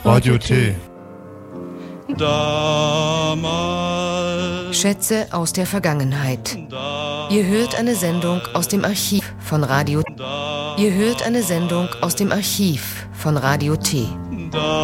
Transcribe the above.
Radio T. Schätze aus der Vergangenheit. Ihr hört eine Sendung aus dem Archiv von Radio. Ihr hört eine Sendung aus dem Archiv von Radio T.